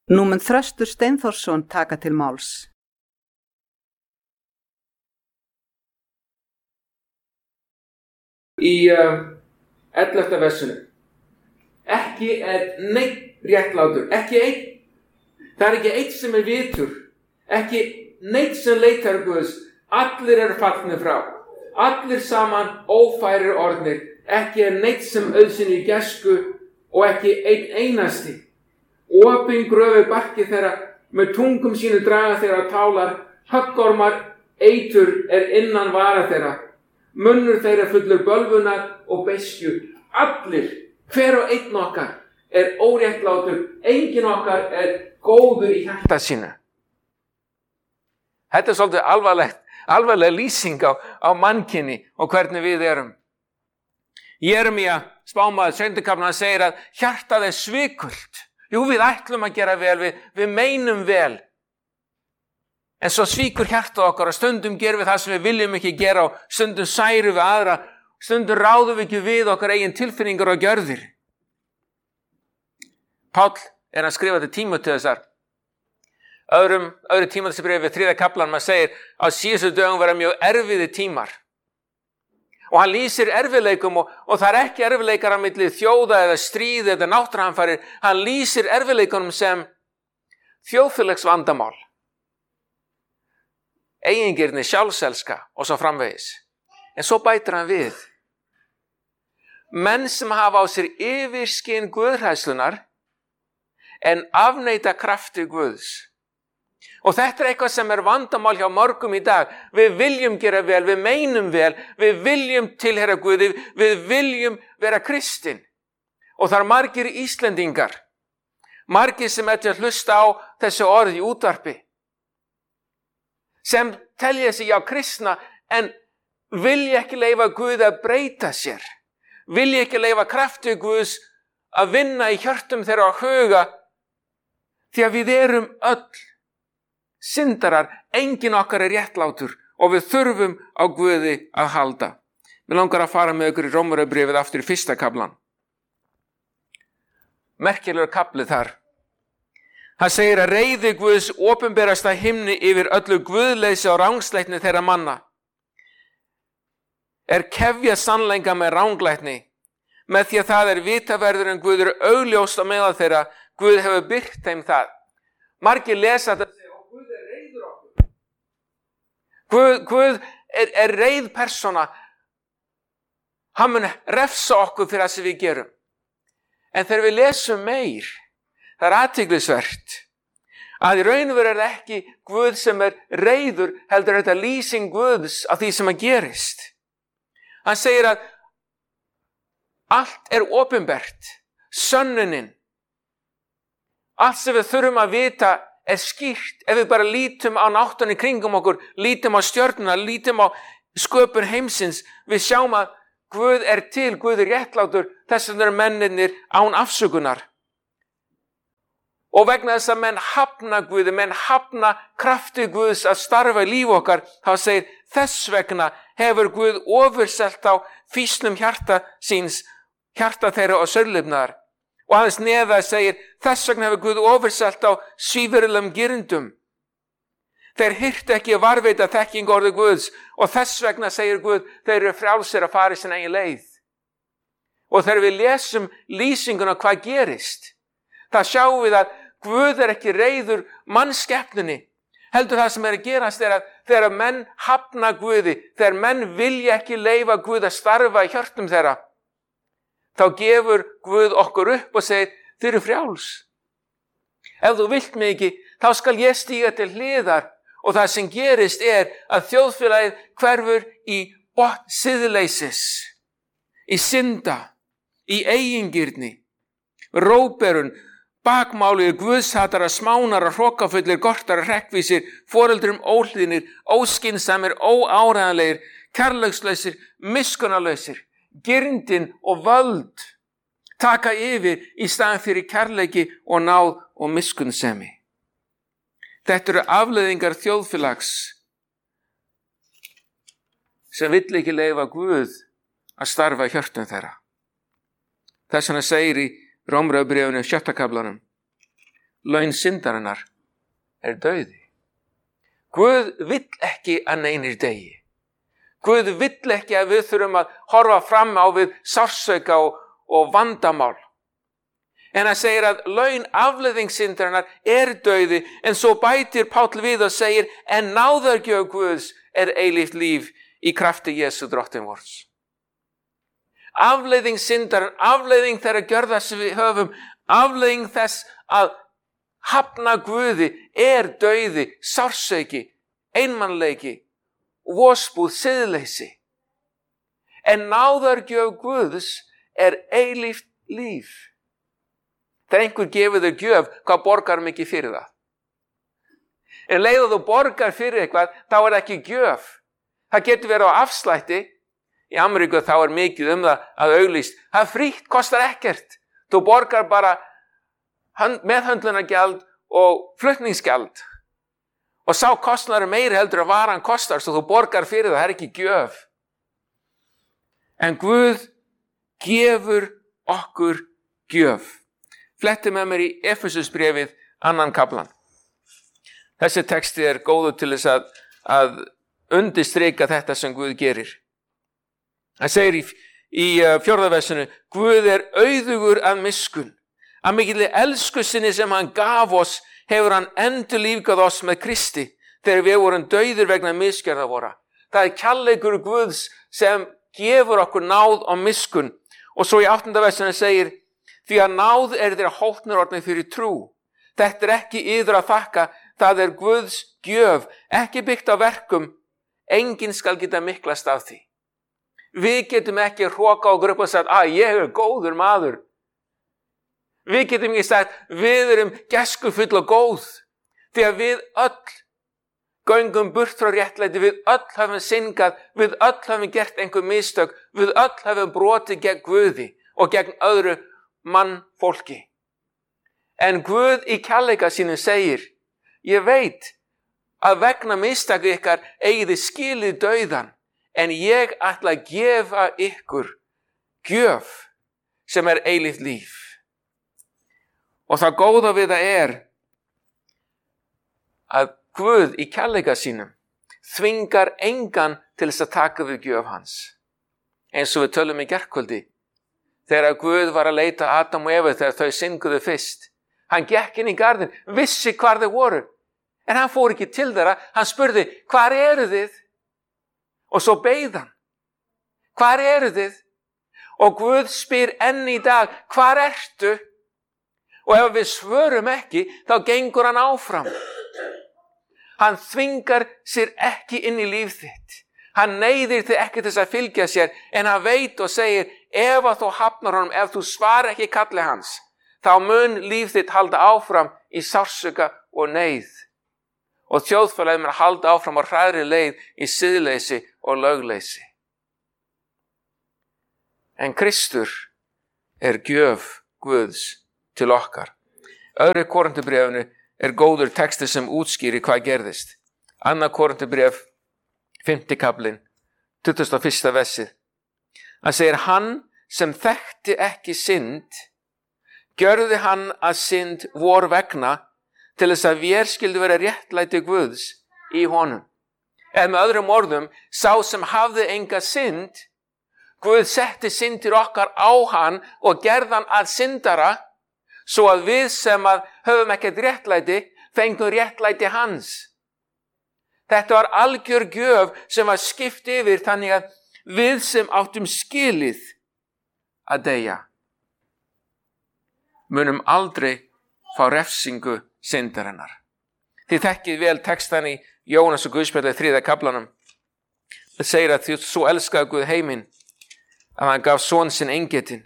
Nú mun Þröstur Steinþórsson taka til máls. Í 11. versinu. Ekki neinn réttlátur, ekki einn. Það ekki einn sem vitur, ekki neinn sem leitar Guðs. Allir eru fallnir frá. Allir saman ófærir orðnir. Ekki neinn sem auðsynir gæsku og ekki einn einasti. Opin gröfu barki þeirra, með tungum sínu draga þeirra tálar, höggormar eitur innan vara þeirra. Munnur þeirra fullur bölvunar og beiskju. Allir, hver og einn okkar, óréttlátur, enginn okkar góður í hjarta sínu. Þetta svolítið alvarleg lýsing á mannkyni og hvernig við erum. Jeremía, spámaður 7. kaflan, segir að hjartað svikult. Jú, við ætlum að gera vel, við meinum vel. En svo svíkur hjartað okkar og stundum gerum við það sem við viljum ekki gera og stundum særum við aðra, stundum ráðum við ekki við okkar eigin tilfinningar og gjörðir. Páll að skrifa til Tímóteusar. Öðru Tímóteusbréfi við 3. kaflan, maður segir á síðustu dögum vera mjög erfiðir tímar. Og hann lýsir erfiðleikum og það ekki erfiðleikar á milli þjóða eða stríð eða náttúruhamfarir. Hann lýsir erfiðleikunum sem þjóðfélagsvandamál. Eigingirni, sjálfselska og svo framvegis. En svo bætir hann við. Menn sem hafa á sér yfirskyn guðhræðslunar en afneita krafti Guðs. Og þetta eitthvað sem vandamál hjá mörgum í dag. Við viljum gera vel, við meinum vel, við viljum tilheyra Guði, við viljum vera kristin. Og það margir Íslendingar, margir sem til að hlusta á þessu orð í útvarpi, sem telja sig kristna en vilja ekki leyfa Guði að breyta sér. Vilja ekki leyfa krafti Guðs að vinna í hjörtum þeirra og huga, því að við erum öll syndarar, enginn okkar réttlátur og við þurfum á Guði að halda. Mér langar að fara með ykkur í Rómarbréfið aftur í 1. kaflan. Merkilegur kafli þar. Hann segir að reiði Guðs opinberast að himni yfir öllu guðleysi og rangsleitni þeirra manna. Kefja sannleika með ranglætni, með því að það vitaverður en Guð augljóst á meðal þeirra. Guð hefur birt þeim það. Margir lesa þetta. Guð reiður okkur. Guð reið persóna. Hann mun refsa okkur fyrir það sem við gerum. En þegar við lesum meir, það athyglisvert að í raun og veru ekki Guð sem reiður, heldur þetta lýsing Guðs af því sem gerist. Hann segir að allt opinbert, sönnunin, allt sem við þurfum að vita skýrt ef við bara lítum á náttúrunni kringum okkur, lítum á stjörnuna, lítum á sköpun heimsins. Við sjáum að Guð til, Guð réttlátur, þess vegna eru mennirnir án afsökunar. Og vegna þess að menn hafna Guði, menn hafna krafti Guðs að starfa í líf okkar, þá segir þess vegna hefur Guð ofurselt á fýsnum hjarta síns, hjarta þeirra og sörlifnaðar. Og aðeins neðar segir, þess vegna hefur Guð ofurselt á svívirðilegum girndum. Þeir hirtu ekki að varveita þekkingu orði Guðs og þess vegna segir Guð, þeir eru frjálsir að fara í sinna eigin leið. Og þegar við lesum lýsinguna hvað gerist, það sjáum við að Guð ekki reiður mannskepnunni. Heldur það sem að gerast að þegar menn hafna Guði, þegar menn vilja ekki leyfa Guð að starfa í hjörtum þeirra, þá gefur Guð okkur upp og segir, þið eru frjáls. Ef þú vilt mig ekki, þá skal ég stíga til hliðar. Og það sem gerist að þjóðfélagið hverfur í botn siðleysis, í synda, í eigingirni, róberun, bakmálir, guðshatara, smánara, hrókafullir, gortara, hrekkvísir, foreldrum óhlýðnir, óskinsamir, óáreiðanlegir, kærleikslausir, miskunnarlausir, girndin og völd taka yfir í staðinn fyrir kærleiki og náð og miskunnsemi. Þetta eru afleiðingar þjóðfélags sem vill ekki leyfa Guð að starfa í hjörtum þeirra. Þess vegna segir í Rómarbréfinu 6. kaflanum, laun syndarinnar dauði. Guð vill ekki að neinir deyi. Guð vill ekki að við þurfum að horfa fram á við sársauka og vandamál. En hann segir að laun afleiðing syndarinnar dauði, en svo bætir Páll við og segir, en náðargjöf Guðs eilíft líf í krafti Jesú drottinn vors. Afleiðing syndarinnar, afleiðing þeirra gjörða sem við höfum, afleiðing þess að hafna Guði dauði, sársauki, einmanleiki, vosbúð, siðleysi. En náðargjöf Guðs eilíft líf. Þegar einhver gefur þau gjöf, hvað borgar mikið fyrir það? En leið og þú borgar fyrir eitthvað, þá það ekki gjöf. Það getur verið á afslætti. Í Ameríku þá mikið það að auglýst. Það frítt, kostar ekkert. Þú borgar bara meðhöndlunargjald og flutningsgjald. Og sá kostnaður meiri heldur að varan kostar, svo þú borgar fyrir það ekki gjöf. En Guð gefur okkur gjöf. Fletti með mér í Efesusbréfið 2. kaflan. Þessi texti góður til þess að undirstrika þetta sem Guð gerir. Það segir í 4. versinu, Guð auðugur af miskunn. Að mikilli elsku sinni sem hann gaf oss, hefur hann endurlífgað oss með Kristi, þegar við vorum dauðir vegna misgjörða vora. Það kærleikur Guðs sem gefur okkur náð og miskunn. Og svo í 8. versinu segir, því að náð þeirra hólpnir orðnir fyrir trú. Þetta ekki yður að þakka, það Guðs gjöf, ekki byggt á verkum, enginn skal geta miklast af því. Við getum ekki hróka okkur upp og sagt, ég góður maður. Við getum ekki sagt, við erum gæskufull og góð, því að við öll göngum burt frá réttlæti, við öll höfum syndgað, við öll höfum gert einhver mistök, við öll höfum brotið gegn Guði og gegn öðru mannfólki. En Guð í kærleika sínum segir, ég veit að vegna mistaka ykkar eigið þið skilið dauðan, en ég ætla að gefa ykkur gjöf sem eilíft líf. Og það góða við það að Guð í kærleika sínum þvingar engan til þess að taka við gjöf hans. Eins og við tölum í gærkvöldi. Þegar Guð var að leita Adam og Evu þegar þau synguðu fyrst. Hann gekk inn í garðinn, vissi hvar þau voru. En hann fór ekki til þeirra, hann spurði, hvar eru þið? Og svo beið hann. Hvar eru þið? Og Guð spyr enn í dag, hvar ertu? Og ef við svörum ekki, þá gengur hann áfram. Hann þvingar sér ekki inn í líf þitt. Hann neyðir þig ekki til þess að fylgja sér, en hann veit og segir, ef þú hafnar honum, ef þú svarar ekki kalli hans, þá mun líf þitt halda áfram í sársauka og neyð. Og þjóðfélagið mun halda áfram á hraðri leið í siðleysi og lögleysi. En Kristur gjöf Guðs til okkar. Öðru Korinthubréfinu góður texti sem útskýrir hvað gerðist. 2. Korinthubréf, 5. kaflinn, 21. versið. Hann segir, hann sem þekkti ekki synd, gjörði hann að synd vor vegna til þess að vér skyldu vera réttlæti Guðs í honum. En með öðrum orðum, sá sem hafði enga synd, Guð setti syndir okkar á hann og gerði hann að syndara, svo að við sem höfum ekkert réttlæti, fengum réttlæti hans. Þetta var algjör gjöf sem var skipt yfir, þannig að við sem áttum skilið að deyja, munum aldrei fá refsingu syndarinnar. Þið þekkið vel textan í Jónas og Guðspjalli 3. kaflanum. Það segir að því svo elskaði Guð heiminn að hann gaf son sinn eingetinn,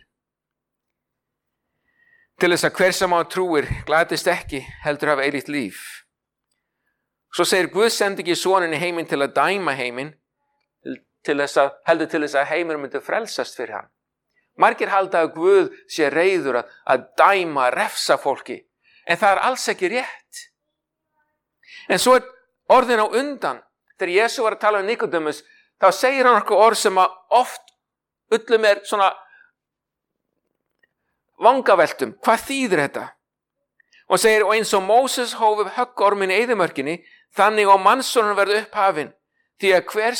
til þess að hver sem á trúir glatist ekki, heldur hafa eilíft líf. Svo segir Guð sendi ekki soninn í heiminn til að dæma heiminn, heldur til þess að heimur myndi frelsast fyrir hann. Margir halda að Guð sé reiður að dæma, refsa fólki, en það alls ekki rétt. En svo orðin á undan, þegar Jesú var að tala um Nikodemus, þá segir hann okkur orð sem oft ullum svona vangaveltum. Hvað þýðir þetta? Og segir, og eins og Móses hóf upp höggorminn í eyðimörkinni, þannig á mannssonur verði upphafinn, því að hver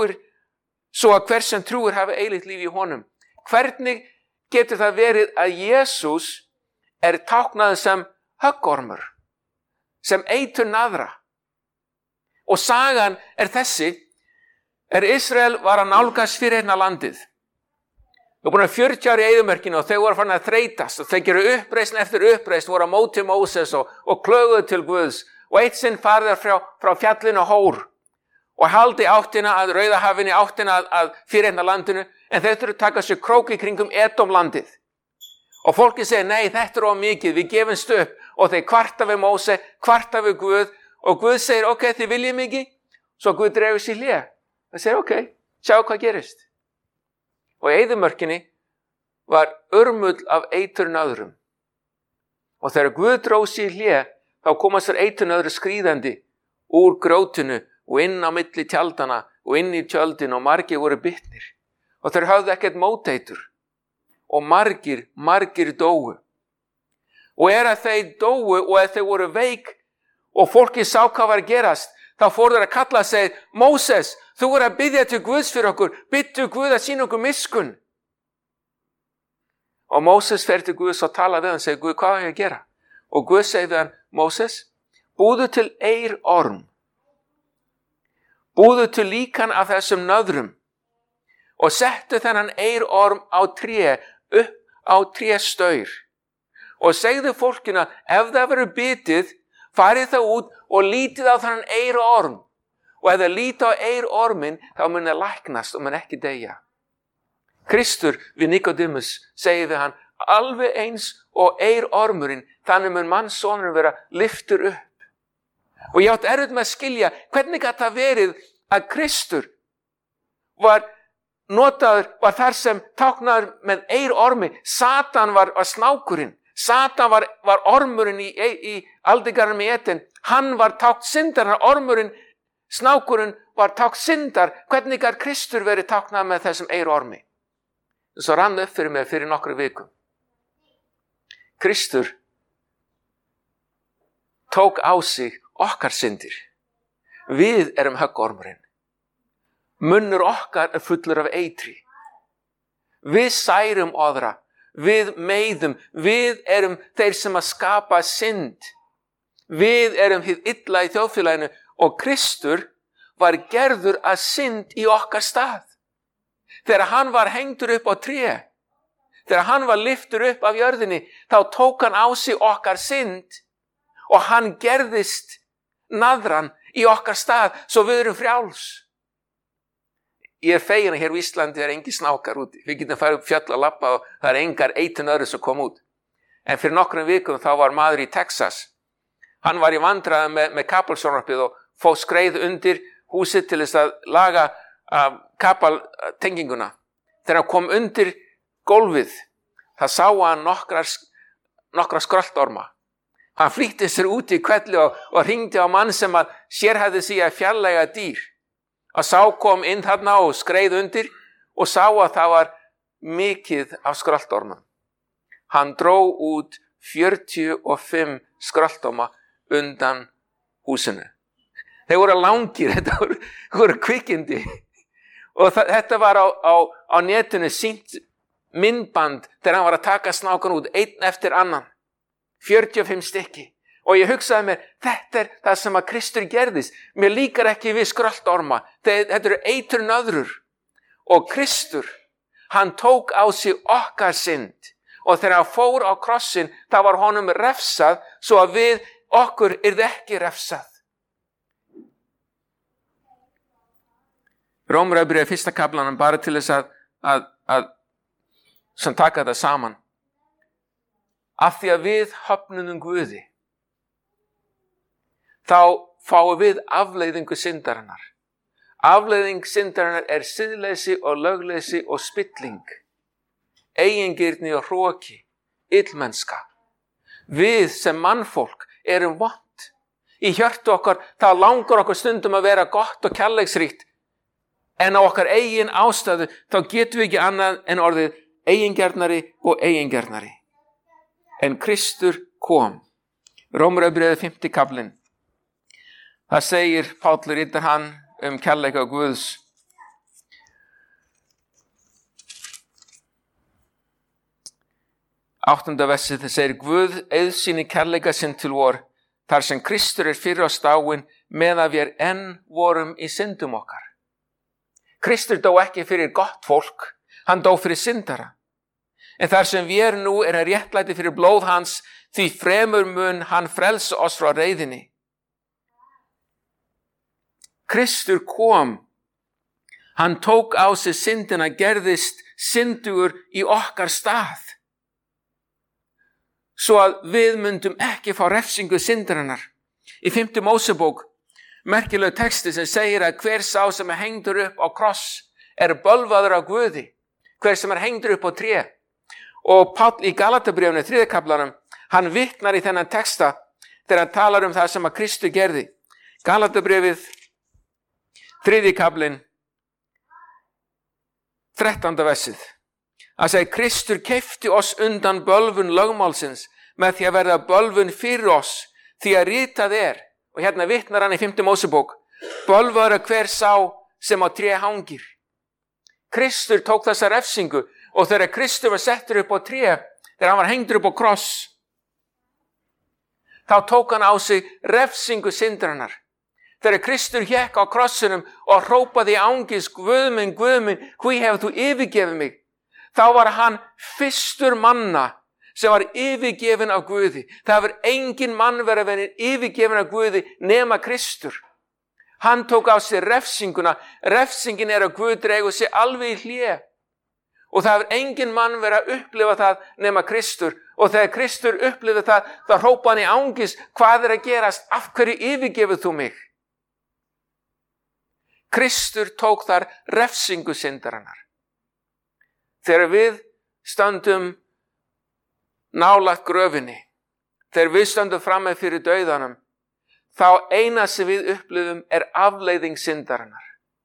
sem trúir hafi eilíft líf í honum. Hvernig getur það verið að Jesús táknaður sem höggormur, sem eiturnaðra? Og sagan þessi, Ísrael var að nálgast fyrirheitna landið. Þau búin að 40 ári í eyðimörkinni og þau voru farin að þreytast og þau geru uppreisn eftir uppreisn, voru á móti Móses og klöguðu til Guðs og eitt sinn farið frá fjallinu Hór og haldi áttina að Rauðahafinu, áttina að fyrirheitna landinu, en þau þurftu að taka sér krók í kringum Edomlandið. Og fólki segir, nei, þetta of mikið, við gefumst upp, og þeir kvarta við Móse, kvarta við Guð, og Guð segir, ok, þið viljið mikið, svo Guð dregur sér hlé. Það segir, ok, sjá hvað gerist. Og í eyðimörkinni var urmull af eiturnaðrum. Og þegar Guð dró sér hlé, þá koma sér eiturnaðru skríðandi úr grjótinu og inn á milli tjaldana og inn í tjöldin og margir voru bitnir. Og þeir höfðu ekkert móteitur. Og margir dóu. Og að þeir dóu og að þeir voru veik og fólki sá hvað var að gerast, þá fór þeir að kalla að segja, Móses, þú voru að biðja til Guðs fyrir okkur, byttu Guð að sýna okkur miskunn. Og Móses fer til Guðs og tala við hann og segir, Guð, hvað á ég að gera? Og Guð segir við hann, Móses, búðu til eirorm, búðu til líkan af þessum nöðrum og settu þennan eirorm á tré, upp á tréstaur og segðu fólkinu að ef það verður bitið, farið það út og lítið á þennan eirorm og ef það lítið á eirormin þá mun það læknast og mun ekki deyja. Kristur við Nikodemus segir við hann, alveg eins og eirormurinn, þannig mun mannssonurinn vera lyftur upp. Og ég átti erfitt með að skilja hvernig gat það verið að Kristur var þar sem táknaður með eirormi. Satan var snákurinn. Satan var ormurinn í aldigarnum í Eden. Hann var tákn syndarinnar, ormurinn, snákurinn var tákn syndar. Hvernig gat Kristur verið táknaður með þessum eirormi? Svo rann upp fyrir mig fyrir nokkru vikum. Kristur tók á sig okkar syndir. Við erum höggormurinn. Munnur okkar fullur af eitri. Við særum aðra. Við meiðum. Við erum þeir sem að skapa synd. Við erum hið illa í þjóðfélaginu og Kristur var gerður að synd í okkar stað. Þegar hann var hengtur upp á tré, þegar hann var lyftur upp af jörðinni, þá tók hann á sig okkar synd og hann gerðist naðran í okkar stað, svo við erum frjáls. Ég fegin að hér á Íslandi engin snákar úti. Við getum farið upp fjöll og labba og það engar eiturnaðrir sem kom út. En fyrir nokkrum vikum þá var maður í Texas. Hann var í vandræðum með kapalsjónvarpið og skreið undir húsið til þess að laga kapaltenginguna. Þegar hann kom undir gólfið, það sá hann nokkra skröltorma. Hann flýtti sér út í kvelli og hringdi á mann sem að sérhæfði sig að fjarlæga dýr. Að sá kom inn þarna og skreið undir og sá að það var mikið af skröltormum. Hann dró út 45 skröltorma undan húsinu. Þeir voru langir, þetta voru kvikindi. Og þetta var á netinu sýnt myndband þegar hann var að taka snákan út, einn eftir annan. 45 stykki. Og ég hugsaði mér, þetta það sem að Kristur gerðist. Mér líkar ekki við skröltorma. Þetta eru eiturnaðrur. Og Kristur, hann tók á sig okkar synd. Og þegar hann fór á krossin, það var honum refsað, svo að við okkur yrði ekki refsað. Rómarbrefi 1. kaflanum bara til þess að sem taka þetta saman. Af því að við höfnum Guði, þá fáum við afleiðingu syndarinnar. Afleiðing syndarinnar siðleysi og lögleysi og spilling, eigingirni og hroki, illmennska. Við sem mannfólk erum vont. Í hjörtu okkar, þá langar okkur stundum að vera gott og kærleiksríkt, en á okkar eigin ástæðu, þá getum við ekki annað en orðið eigingjarnari og eigingjarnari. En Kristur kom Rómarbréfið 5. kaflinn. Það segir Páll ritar hann kærleika Guðs. Áttunda versið það segir Guð auðsýni kærleika sinn til vor, þar sem Kristur fyrir oss dáinn meðan við enn vorum í syndum okkar. Kristur dó ekki fyrir gott fólk, hann dó fyrir syndara. En þar sem við nú hann réttlæti fyrir blóð hans, því fremur mun hann frelsa oss frá reiðinni. Kristur kom, hann tók á sig syndina, gerðist syndugur í okkar stað. Svo að við myndum ekki fá refsingu syndarinnar. Í 5. Mósebók, merkileg texti sem segir að hver sá sem hengdur upp á kross bölvaður á Guði, hver sem hengdur upp á tré. Og Páll í Galatabréfinu 3. kaflanum, hann vitnar í þennan texta þegar hann talar það sem að Kristur gerði. Galatabréfið 3. kaflinn 13. versið. Hann segir Kristur keypti oss undan bölvun lögmálsins með því að verða bölvun fyrir oss, því að ritað og hérna vitnar hann í 5. Mósebók, bölvaður hver sá sem á tré hangir. Kristur tók þessa refsingu og þegar Kristur var settur upp á tré, þegar hann var hengdur upp á kross, þá tók hann á sig refsingu syndarinnar. Þegar Kristur hékk á krossinum og hrópaði í angist, Guð minn, hví hefur þú yfirgefið mig? Þá var hann fyrstur manna sem var yfirgefin af Guði. Það hefur engin mann verið yfirgefin af Guði nema Kristur. Hann tók á sig refsinguna. Refsingin að Guð dregur sig alveg í hlé. Og það hefur engin mann verið að upplifa það nema Kristur. Og þegar Kristur upplifði það, þá hrópaði hann í angist, hvað að gerast? Af hverju yfirgefið þú mig? Kristur tók þar refsingu syndarinnar. Þegar við stöndum nálægt gröfinni, þegar við stöndum frammi fyrir dauðanum, þá eina sem við upplifum afleiðing syndarinnar.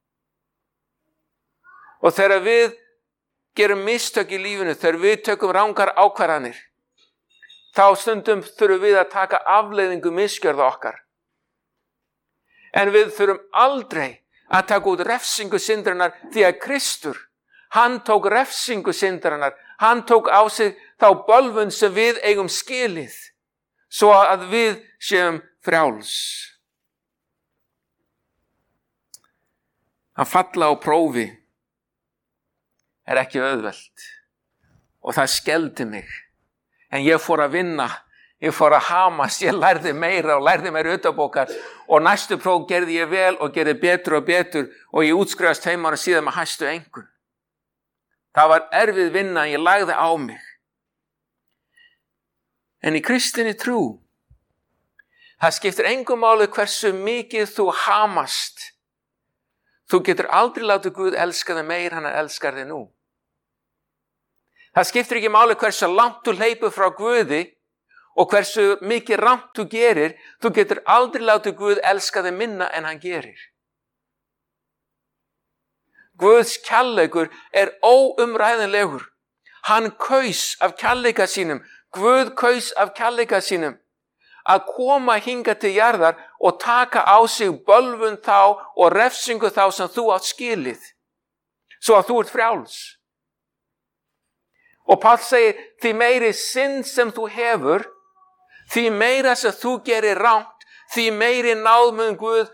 Og þegar við gerum mistök í lífinu, þegar við tökum rangar ákvarðanir, þá stundum þurfum við að taka afleiðingu misgjörða okkar. En við þurfum aldrei að taka út refsingu syndarinnar því að Kristur, hann tók refsingu syndarinnar, hann tók á sig þá bölvun sem við eigum skilið, svo að við séum frjáls. Að falla á prófi ekki auðvelt og það skeldi mig. En ég fór að vinna, ég fór að hamast, ég lærði meira og lærði meira utanbókar og næstu próf gerði ég vel og gerði betur og betur og ég útskrifast 2 ára síðan með hæstu einkunn. Það var erfið vinna, ég lagði á mig. En í kristinni trú, það skiptir engu máli hversu mikið þú hamast. Þú getur aldrei látið Guð elska þig meir en hann elskar þig nú. Það skiptir ekki máli hversu langt þú hleypur frá Guði og hversu mikið rangt þú gerir, þú getur aldrei látið Guð elska þig minna en hann gerir. Guðs kærleikur óumræðanlegur. Hann kaus af kærleika sínum, Guð kaus af kærleika sínum að koma hingað til jarðar og taka á sig bölvun þá og refsingu þá sem þú átt skilið, svo að þú ert frjáls. Og Páll segir, því meiri synd sem þú hefur, því meira sem þú gerir rangt, því meiri náð mun Guð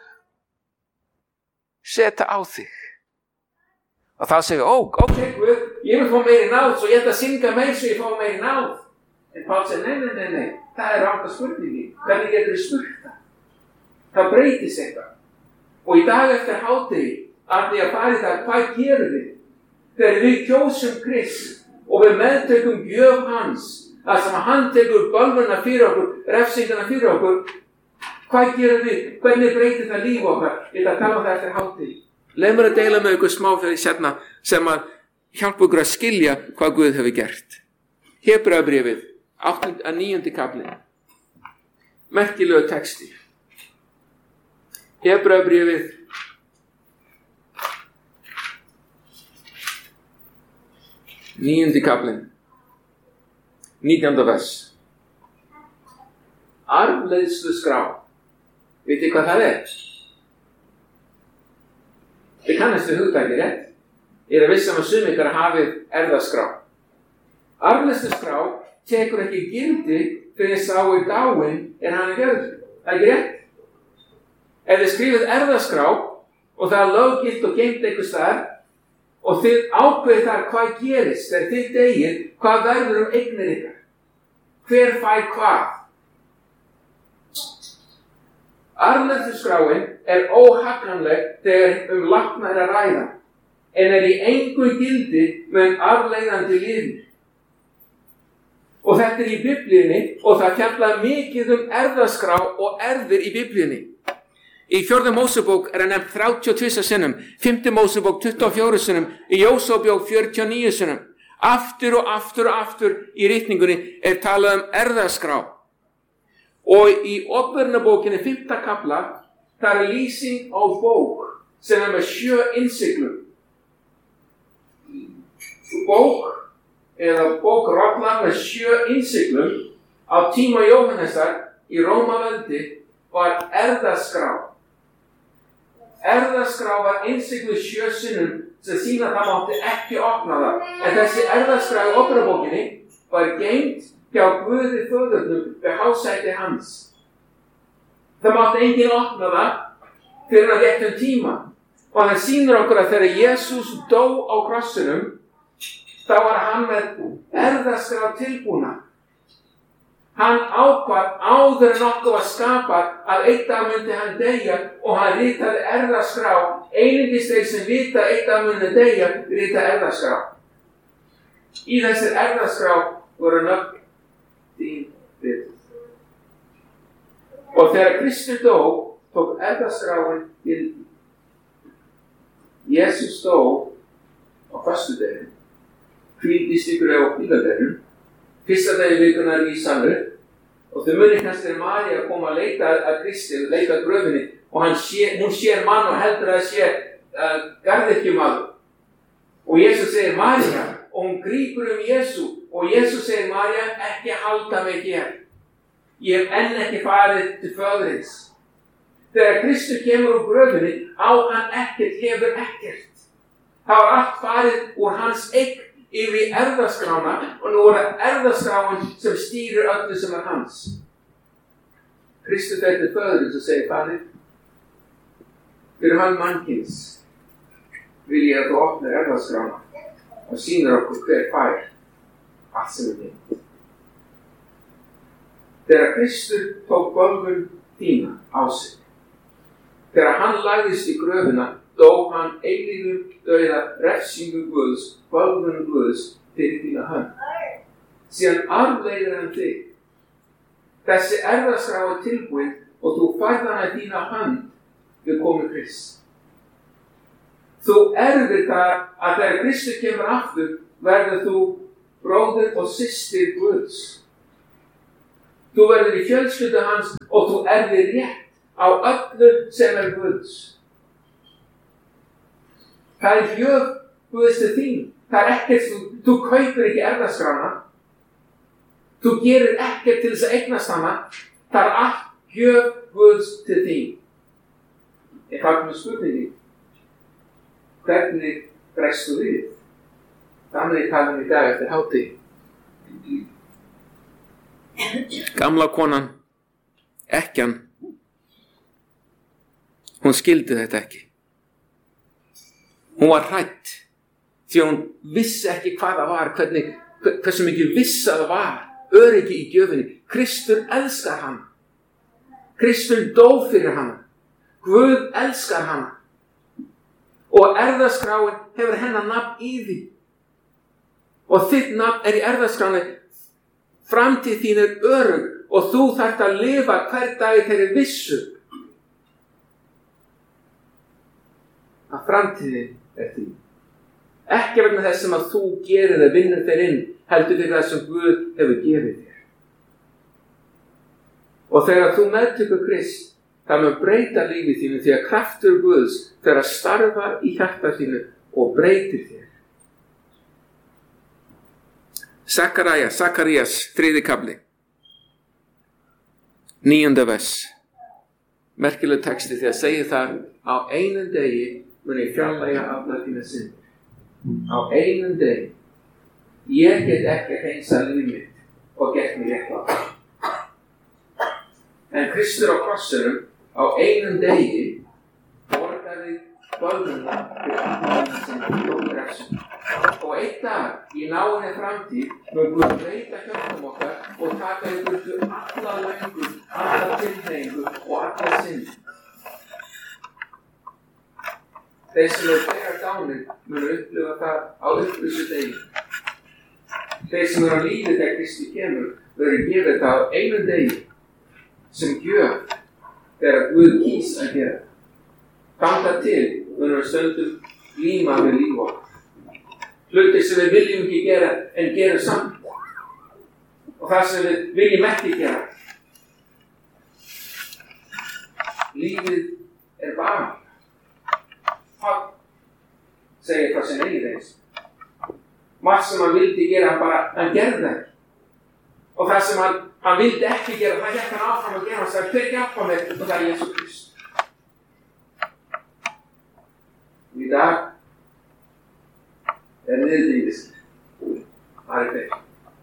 setja á þig. Og þá segir, ok Guð, ég vil fá meiri náð, svo ég ætla að synga meir svo ég fá meiri náð. En Páll segir, nei, það ranga spurningi. Hvernig getur þið spurt það? Það breytist eitthvað. Og í dag eftir hádegi, að því að fara í það, hvað gerum við? Þegar við kjósum Krist og við meðtökum gjöf hans, að sem hann tekur bölvuna fyrir okkur, refsinguna fyrir okkur, hvað gerum við? Hvernig breytir það líf okkar? Ég ætla að tala það eftir hádegi. Leið mér að deila með ykkur smáfæði sérna sem að hjálpa ykkur að skilja hvað Guð hefur gert. Hebreabréfið, 9. kafli. Merkilegu texti. Hebreabréfið, 9. kafli, 19. vers. Arf arfleiðsluskrá. Vitið hvað það er? Við kannast við hugtakið, rétt? Ég er viss að sumir ykkar hafið erfðaskrá. Arfleiðsluskrá tekur ekki gildi fyrir sá dáinn hann gjörður. Það er ekki rétt? Ef þið skrifið erfðaskrá og það er löggilt og geymt einhvers staðar og þið ákveðið þar hvað gerist þegar þið deyið, hvað verður eignir ykkar? Hver fær hvað? Arfleiðsluskráin er óhagganleg þegar látna er að ræða, en er í engu gildi með arfleiðandi lifir. Og þetta er í Biblíunni og það fjallar mikið erfðaskrá og erfðir í Biblíunni. Í 4. Mósebók er nefnt 32 sinnum, 5. Mósebók 24 sinnum, í Jósúabók 49 sinnum. Aftur og aftur í ritningunni er talað erfðaskrá. Og í Åpenbarabókinni 5. kafla, það er lýsing á bók sem er með 7 innsiglum. Bók eða bókrollar með 7 innsiglum á tíma Jóhannesar í Rómaveldi var erfðaskrá. Erfðaskrá var innsigluð 7 sinnum sem sýna það mátti ekki opna það. En þessi erfðaskrá í Åpenbarabókinni var geymt hjá Guði föðurnum við hásæti hans. Það mátti enginn opna það fyrir að réttum tíma. Og hann sýnir okkur að þegar Jesús dó á krossinum, þá var hann með erfðaskrá tilbúna. Hann ákvað áður en okkur var skapað að einn dag myndi hann deyja og hann ritaði erfðaskrá. Einungis þeir sem vita einn dag myndi deyja rita erfðaskrá. Í þessir erfðaskrá voru nöfn þín rituð. Og þegar Kristur dó, tók erfðaskráin gildi. Jesús dó á föstudegi, hvíldist ykkur á hvíldardeginum, fyrsta degi vikunnar í Sannu, og þau muni kannski María að koma að leita að Kristi, leita að gröfinni, og hún sér mann og heldur að sé garðyrkjumaður. Og Jesús segir María, og hún grípur Jesú, og Jesús segir María, ekki halda mig hér. Ég hef enn ekki farið til föðurins. Þegar Kristur kemur úr gröfinni, á hann ekkert, hefur ekkert. Það var allt farið úr hans eign yfir í erfðaskrána og nú er erfðaskráin sem stýrir öllu sem er hans. Kristur fer til föðurins og segir, Faðir, fyrir hann mannkyns vil ég að þú opnir erfðaskrána og sýnir okkur hver fær allt sem er þitt. Þegar Kristur tók bölvun þína á sig, þegar hann lagðist í gröfina, dó hann eilífum dauða refsingu Guðs, bölvun Guðs fyrir þína hönd. Síðan arfleiðir hann þig. Þessi erfðaskrá er tilbúin og þú færð hana í þína hönd við komu Krists. Þú erfir það að þegar Kristur kemur aftur, verður þú bróðir og systir Guðs. Þú verður í fjölskyldu hans og þú erfir rétt á öllu sem er Guðs. Það er gjöf Guðs til þín. Það er ekkert, þú kaupir ekki erfðaskrána. Þú gerir ekkert til þess að eignast hana. Það er allt gjöf Guðs til þín. Ég fæ með spurningi. Hvernig bregst þú við? Þannig talum í dag eftir hádegi. Gamla konan, ekkjan, hún skildi þetta ekki. Hún var hrædd því hún vissi ekki hvað það var, hversu mikið vissa það var, öryggi í gjöfinni. Kristur elskar hana. Kristur dó fyrir hana. Guð elskar hana. Og erfðaskráin hefur hennar nafn í því. Og þitt nafn er í erfðaskráni. Framtíð þín er örugg og þú þarft að lifa hver dag í þeirri vissu að framtíðin er þín. Ekki vegna þess sem að þú gerir eða vinnur þér inn, heldur fyrir það sem Guð hefur gefið þér. Og þegar þú meðtökur Krist, það mun breyta lífi þínu því að kraftur Guðs fer að starfa í hjarta þínu og breytir þér. Sakarías, 3. kafli. 9. vers. Merkileg texti því að segja það á einum degi mun ég fjarlægja allar þínar syndir. Á einum degi. Ég get ekki hreinsa líf mitt og gert mér réttlátt. En Kristur á krossinum á einum degi borgaði bölvuna fyrir allar syndir og refsum. Og einn dag í náinni framtíð mun Guð breyta hjörtum okkar og taka í burtu alla löngun, alla tilhneigingu og alla synd. Þeir sem eru þegar dánir munu upplifa það á upplýsudegi. Þeir sem eru á lífi þegar Kristi kemur verður gefið það á einum degi sem gjöf þegar Guð kýs að gera. Þangað til munum við stundum glíma við líf okkar. Hlutir sem við viljum ekki gera en gera samt. Og það sem við viljum ekki gera. Lífið er bara. Páll segir það sem eigin reynst. Margt sem hann vildi gera, hann gerði það ekki. Og það sem hann vildi ekki gera, það gekk hann áfram að gera. Hann sagði, hver hjálpa mér? Og það er Jesús Kristur. Og í dag er niðurdýfist. Það er þeir.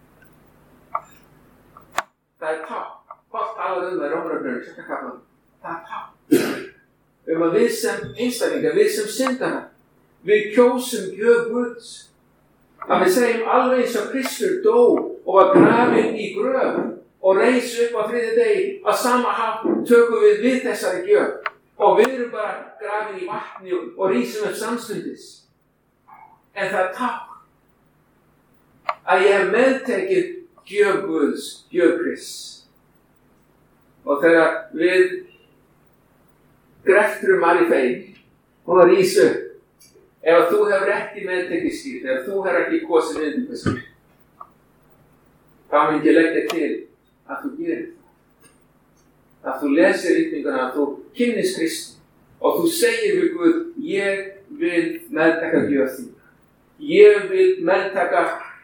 Það er tap. Páll talar það í Rómarabrauðinu, 6. kaplanum. Það er tap. Að við sem einstaklingar, við sem syndara, við kjósum gjöf Guðs. Að við segjum alveg eins og Kristur dó og var grafinn í gröf og reis upp á þriðja degi. Að sama hátt tökum við þessari gjöf og við erum bara grafinn í vatni og rísum upp samstundis. En það er tap að ég hef meðtekið gjöf Guðs, gjöf Krists. Og þegar við greftrum í feig og það rís upp. Ef þú hefur ekki meðtekið skýrt, ef þú hefur ekki kosið meðtekið skýrt, þá myndi ég leggja til að þú gerir það. Að þú lesir ritninguna, að þú kynnist Kristi og þú segir við Guð, ég vil meðtaka gjöf þína. Ég vil meðtaka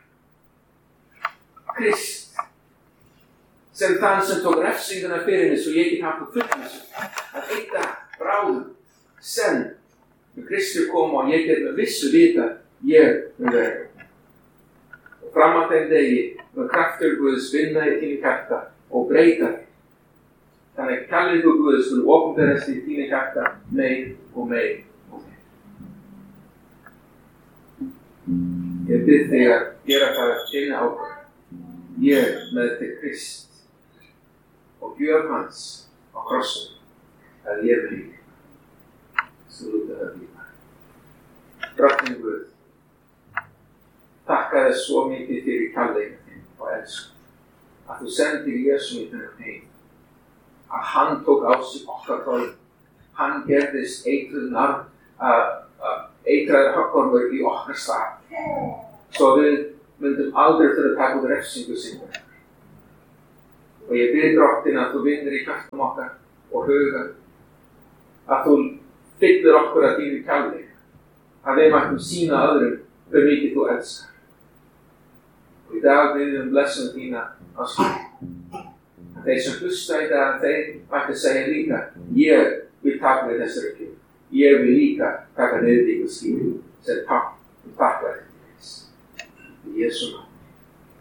Krist sem þann sem tók refsinguna fyrir mig svo ég get haft það fullvissu. Að einn dag bráðum, senn, með Kristur koma og ég get með vissu vita, ég mun vera. Og fram að þeim degi, með kraftur Guðs vinna í þínu hjarta og breyta þig. Þannig kallir þú Guðs til opinberast í þínu hjarta meir og meir og meir. Ég bið þig að gera það að þínu ákvörð. Ég meðtek Krist og gjöf hans á krossum að ég vil svo lúta það líka. Drottinn Guð, þakka þér svo mikið fyrir kærleika þinn og elsku að þú sendir Jesú í þennan heim, að hann tók á sig okkar þol, hann gerðist eitruð eitraður höggormur í okkar stað, svo við myndum aldrei þurfa að taka út refsingu sinni. Og ég bið Drottinn að þú vinnur í hjartum okkar og huga, að þú fyllir okkur að þínu kærleika, að við mættum sýna öðrum hve mikið þú elskar. Og í dag biðjum við blessun þína á skil. Að þeir sem hlusta í dag, þeir mættu segja líka, ég vil taka við þessari gjöf. Ég vil líka taka niður þínu skil sem takk og takk verið. Í Jesú nafni.